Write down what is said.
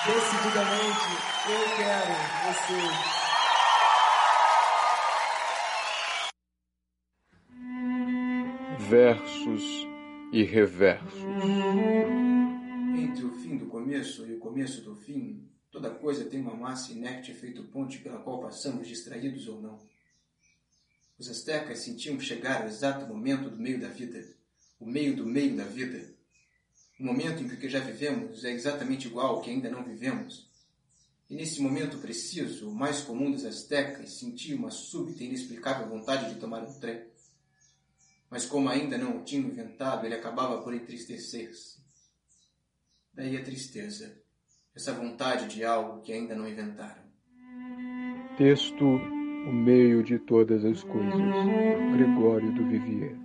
Decididamente, eu quero você. Versos e reversos. Entre o fim do começo e o começo do fim, toda coisa tem uma massa inerte feito ponte pela qual passamos distraídos ou não. Os astecas sentiam chegar ao exato momento do meio da vida, o meio do meio da vida. O momento em que o que já vivemos é exatamente igual ao que ainda não vivemos. E nesse momento preciso, o mais comum dos astecas sentia uma súbita e inexplicável vontade de tomar um trem. Mas como ainda não o tinham inventado, ele acabava por entristecer-se. Daí a tristeza, essa vontade de algo que ainda não inventaram. Texto O Meio de Todas as Coisas, Gregório do Vivier.